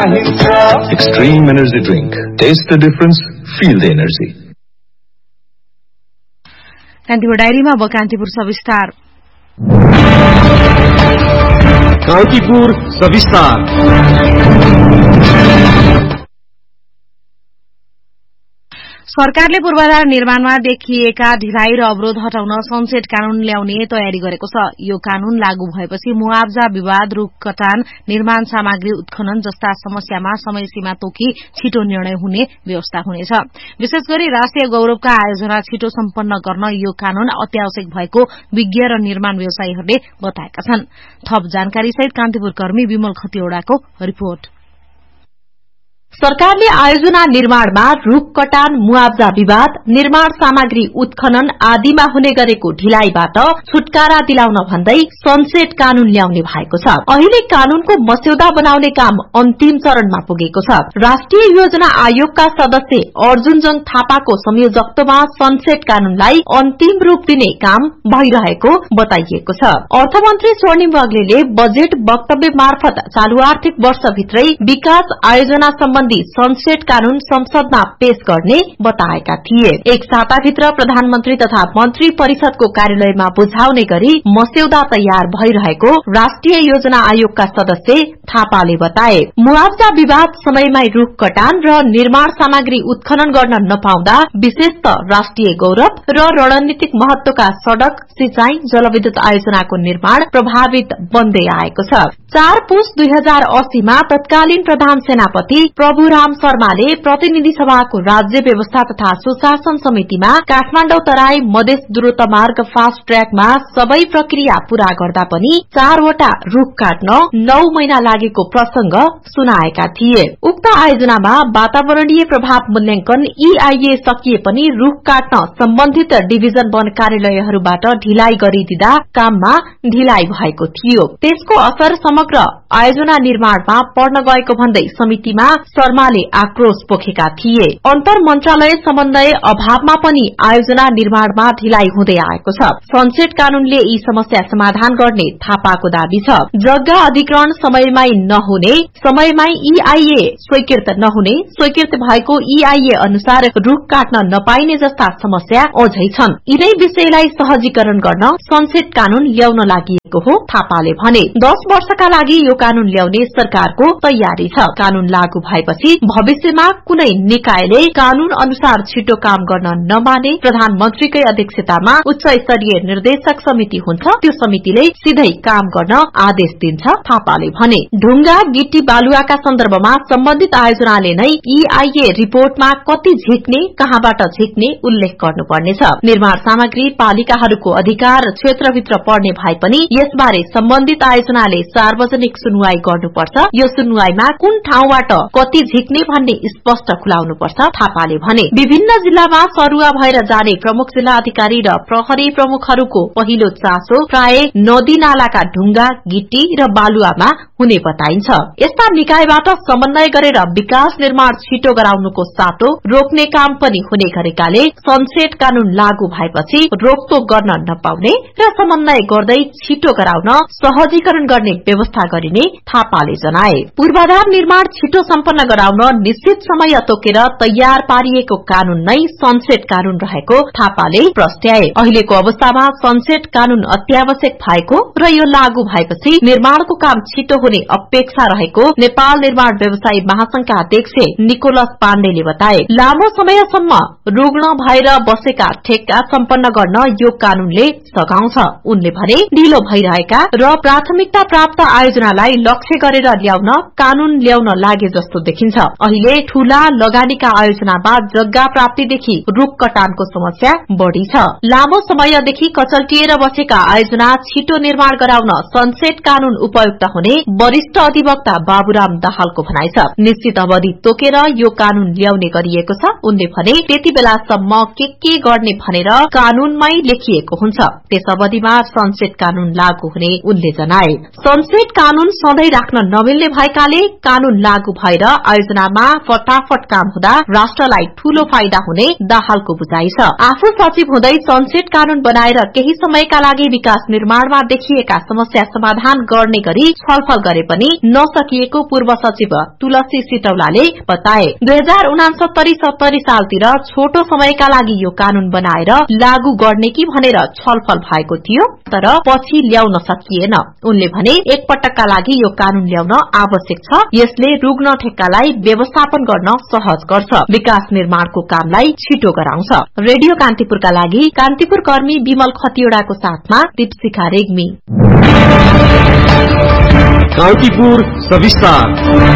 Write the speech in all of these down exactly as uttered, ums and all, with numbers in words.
चाहिन्छ। Extreme energy drink. Taste the difference, feel the energy. Kantipur डायरीमा अब कान्तिपुर सविस्तार। कान्तिपुर सविस्तार। सरकारले पूर्वाधार निर्माणमा देखिएका ढिलाइ र अवरोध हटाउन सनसेट कानून ल्याउने तयारी गरेको छ। यो कानून लागू भएपछि मुआवजा विवाद, रूख कटान, निर्माण सामग्री उत्खनन जस्ता समस्यामा समय सीमा तोकी छिटो निर्णय हुने व्यवस्था हुनेछ। विशेष गरी राष्ट्रिय गौरवका आयोजना छिटो सम्पन्न गर्न यो कानून अत्यावश्यक भएको विज्ञ र निर्माण व्यवसायीहरूले बताएका छन्। थप जानकारी सहित कान्तिपुर कर्मी विमल खतिवड़ाको रिपोर्ट। सरकारले आयोजना निर्माणमा रूख कटान, मुआवजा विवाद, निर्माण सामग्री उत्खनन आदिमा हुने गरेको ढिलाइबाट छुटकारा दिलाउन भन्दै सनसेट कानून ल्याउने भएको छ। अहिले कानूनको मस्यौदा बनाउने काम अन्तिम चरणमा पुगेको छ। राष्ट्रिय योजना आयोगका सदस्य अर्जुनजङ थापाको संयोजकत्वमा सनसेट कानूनलाई अन्तिम रूप दिने काम भइरहेको बताइएको छ। अर्थमन्त्री स्वर्णिम वाग्लेले बजेट वक्तव्य मार्फत चालू आर्थिक वर्षभित्रै विकास आयोजना सम्बन्धी सनसेट कानून संसदमा पेश गर्ने बताएका थिए। एक साताभित्र प्रधानमन्त्री तथा मन्त्री परिषदको कार्यालयमा बुझाउने गरी मस्यौदा तयार भइरहेको राष्ट्रिय योजना आयोगका सदस्य थापाले बताए। मुआवजा विवाद, समयमै रूख कटान र निर्माण सामग्री उत्खनन गर्न नपाउँदा विशेषतः राष्ट्रिय गौरव र रणनीतिक महत्वका सड़क, सिंचाई, जलविद्युत आयोजनाको निर्माण प्रभावित बन्दै आएको छ। चार पुस दुई हजार अस्सीमा तत्कालीन प्रधान सेनापति प्रभुराम शर्माले प्रतिनिधि सभाको राज्य व्यवस्था तथा सुशासन समितिमा काठमाडौँ तराई मधेस द्रुतमार्ग फास्ट ट्र्याकमा सबै प्रक्रिया पूरा गर्दा पनि चारवटा रूख काट्न नौ महिना लागेको प्रसंग सुनाएका थिए। उक्त आयोजनामा वातावरणीय प्रभाव मूल्याङ्कन ईआईए सकिए पनि रूख काट्न सम्बन्धित डिभिजन वन कार्यालयहरूबाट ढिलाइ गरिदिँदा काममा ढिलाइ भएको थियो। त्यसको असर समग्र आयोजना निर्माणमा पर्न गएको भन्दै समितिमा शर्माले आक्रोश पोखेका थिए। अन्तर मन्त्रालय समन्वय अभावमा पनि आयोजना निर्माणमा ढिलाइ हुँदै आएको छ। सनसेट कानूनले यी समस्या समाधान गर्ने थापाको दावी छ। जग्गा अधिग्रहण समयमै नहुने, समयमै ईआईए स्वीकृत नहुने, स्वीकृत भएको ईआईए अनुसार रूख काट्न नपाइने जस्ता समस्या अझै छन्। यिनै विषयलाई सहजीकरण गर्न सनसेट कानून ल्याउन लागि हो थापाले भने। दश वर्षका लागि यो कानून ल्याउने सरकारको तयारी छ। कानून लागू भएपछि भविष्यमा कुनै निकायले कानून अनुसार छिटो काम गर्न नमाने प्रधानमन्त्रीकै अध्यक्षतामा उच्च स्तरीय निर्देशक समिति हुन्छ। त्यो समितिले सिधै काम गर्न आदेश दिन्छ, थापाले भने। ढुंगा, गिट्टी, बालुवाका सन्दर्भमा सम्बन्धित आयोजनाले नै ईआईए रिपोर्टमा कति झिक्ने, कहाँबाट झिक्ने उल्लेख गर्नुपर्नेछ। निर्माण सामग्री पालिकाहरूको अधिकार क्षेत्रभित्र पर्ने भए पनि यसबारे सम्बन्धित आयोजनाले सार्वजनिक सुनवाई गर्नुपर्छ। यो सुनवाईमा कुन ठाउँबाट कति झिक्ने भन्ने स्पष्ट खुलाउनुपर्छ, थापाले भने। विभिन्न जिल्लामा सरुवा भएर जाने प्रमुख जिल्ला अधिकारी र प्रहरी प्रमुखहरूको पहिलो चासो प्राय नदी नालाका ढुंगा, गिट्टी र बालुवामा हुने बताइन्छ। यस्ता निकायबाट समन्वय गरेर विकास निर्माण छिटो गराउनुको साटो रोक्ने काम पनि हुने गरेकाले सनसेट कानून लागू भएपछि रोकटोक गर्न नपाउने र समन्वय गर्दै छिटो गराउन सहजीकरण गर्ने व्यवस्था गरिने थापाले जनाए। पूर्वाधार निर्माण छिटो सम्पन्न गराउन निश्चित समय तोकेर तयार पारिएको कानून नै सनसेट कानून रहेको थापाले प्रस्ट्याए। अहिलेको अवस्थामा सनसेट कानून अत्यावश्यक भएको र यो लागू भएपछि निर्माणको काम छिटो हुने अपेक्षा रहेको नेपाल निर्माण व्यवसायी महासंघका अध्यक्ष निकोलस पाण्डेले बताए। लामो समयसम्म रुग्ण भएर बसेका ठेक्का सम्पन्न गर्न यो कानूनले सघाउँछ। उनले भने ढिलो भइरहेका र प्राथमिकता प्राप्त आयोजनालाई लक्ष्य गरेर ल्याउन कानून ल्याउन लागे जस्तो देखिन्छ। अहिले ठूला लगानीका आयोजनामा जग्गा प्राप्तिदेखि रूख कटानको समस्या बढ़ी छ। लामो समयदेखि कचल्टिएर बसेका आयोजना छिटो निर्माण गराउन सनसेट कानून उपयुक्त हुने वरिष्ठ अधिवक्ता बाबुराम दाहालको भनाइ छ। निश्चित अवधि तोकेर यो कानून ल्याउने गरिएको छ। उनले भने त्यति बेलासम्म के के गर्ने भनेर कानूनमै लेखिएको हुन्छ। त्यस अवधिमा सनसेट कानून लागू हुने उनले जनाए। सनसेट कानून सधैँ राख्न नमिल्ने भएकाले कानून लागू भएर आयोजनामा फटाफट काम हुँदा राष्ट्रलाई ठूलो फाइदा हुने दाहालको बुझाइ छ। आफू सचिव हुँदै सनसेट कानून बनाएर केही समयका लागि विकास निर्माणमा देखिएका समस्या समाधान गर्ने गरी छलफल गरे पनि नसकिएको पूर्व सचिव तुलसी सिटौलाले बताए। दुई हजार उनासत्तरी सत्तरी सालतिर छोटो समयका लागि यो कानून बनाएर लागू गर्ने कि भनेर छलफल भएको थियो, तर पछि ल्याउन सकिएन। उनले भने एक पटकका लागि यो कानून ल्याउन आवश्यक छ। यसले रुग्ण ठेक्कालाई व्यवस्थापन गर्न सहज गर्छ, विकास निर्माणको कामलाई छिटो गराउँछ। रेडियो कान्तिपुरका लागि कान्तिपुर कर्मी विमल खतिवड़ाको साथमा दीपशिखा रेग्मी। कान्तिपुर सविस्तार।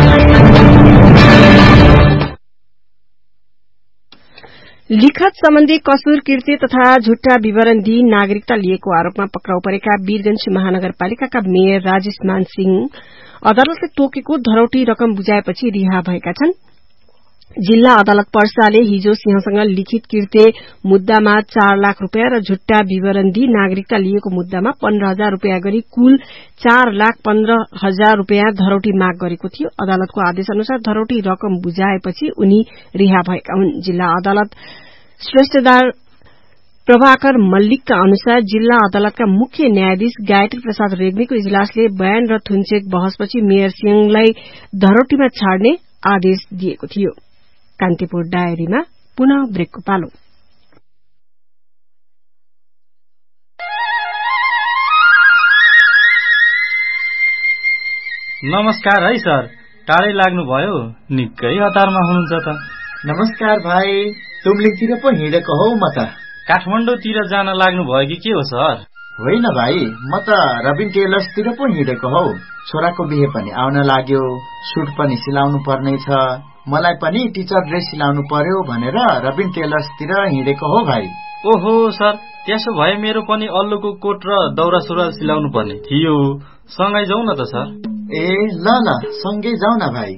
लिखत सम्बन्धी कसुर कृत्य तथा झुट्टा विवरण दिई नागरिकता लिएको आरोपमा पक्राउ परेका वीरगंज महानगरपालिकाका मेयर राजेश मान सिंह अदालतले तोकेको धरौटी रकम बुझाएपछि रिहा भएका छन्। जिल्ला अदालत पर्साले हिजो सिंहसँग लिखित कृत्य मुद्दामा चार लाख रूपियाँ र झुट्टा विवरण दिई नागरिकता लिएको मुद्दामा पन्ध्र हजार रूपियाँ गरी कुल चार लाख पन्ध्र हजार रूपियाँ धरौटी माग गरेको थियो। अदालतको आदेश अनुसार धरौटी रकम बुझाएपछि उनी रिहा भएका हुन्। जिल्ला अदालत श्रेष्ठदार प्रभाकर मल्लिकका अनुसार जिल्ला अदालतका मुख्य न्यायाधीश गायत्री प्रसाद रेग्मीको इजलासले बयान र थुनचेक बहसपछि मेयर सिंहलाई धरौटीमा छाड्ने आदेश दिएको थियो। कान्तिपुर डायरीमा पुनः ब्रेकको पालो। नमस्कार है सर, टाढै लाग्नुभयो, निकै हतारमा हुनुहुन्छ त। नमस्कार भाइ, तुमलिङतिर पो हिँडेको हौ म त। काठमाडौँतिर जान लाग्नु भयो कि के हो सर? होइन भाइ, म त रबिन टेलर्सतिर पो हिँडेको हौ। छोराको बिहे पनि आउन लाग्यो, सुट पनि सिलाउनु पर्ने छ, मलाई पनि टिचर ड्रेस सिलाउनु पर्यो भनेर रबिन टेलर्सतिर हिँडेको हो भाइ। ओहो सर, त्यसो भए मेरो पनि अल्लुको कोट र दौरा सुरुवाल सिलाउनु पर्ने थियो। सँगै जाउँ न त सर। ए ल ल, सँगै जाउँ न भाइ।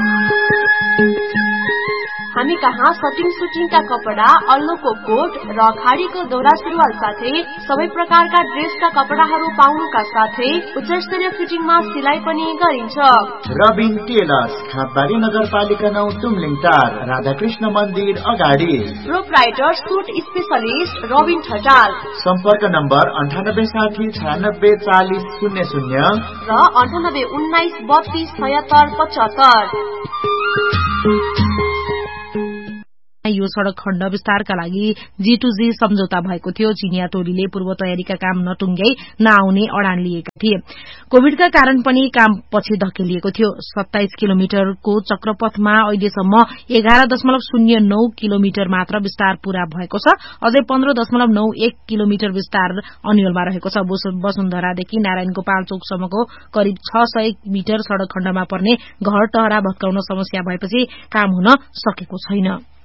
हामी कहाँ सटिङ सुटिङका कपडा, अल्लोको कोट र खाडीको दौरा सुरुवाल साथै सबै प्रकारका ड्रेसका कपडाहरू पाउनुका साथै उच्च स्तरीय फिटिङमा सिलाइ पनि गरिन्छ। रबिन टेलर्स, खापबारी नगरपालिका नौ, तुमलिङ चार, राधाकृष्ण मन्दिर अगाडि। Proprietor suit specialist Rabin Thatal. सम्पर्क नम्बर अन्ठानब्बे साठी छयानब्बे चालिस शून्य शून्य र अन्ठानब्बे उन्नाइस बत्तीस छयत्तर पचहत्तर। यो सड़क खण्ड विस्तारका लागि जी टू जी सम्झौता भएको थियो। चिनिया टोलीले पूर्व तयारीका काम नटुङ्ग्याई नआउने अडान लिएका थिए। कोभिडका कारण पनि काम पछि धकेलिएको थियो। सत्ताइस किलोमिटरको चक्रपथमा अहिलेसम्म एघार दशमलव शून्य नौ किलोमिटर मात्र विस्तार पूरा भएको छ। अझै पन्ध्र दशमलव नौ एक किलोमिटर विस्तार अन्यलमा रहेको छ। वसुन्धरादेखि नारायण गोपाल चौकसम्मको करिब छ सय मिटर सड़क खण्डमा पर्ने घर टहरा भत्काउन समस्या भएपछि काम हुन सकेको छैन।